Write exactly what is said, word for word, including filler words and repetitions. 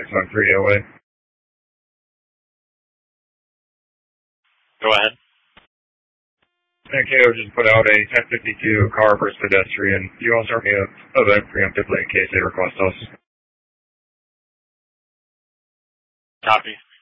six one three oh eight. Go ahead. Okay, I just put out a ten fifty-two car versus pedestrian. You all start me a event preemptively in case they request us. Copy.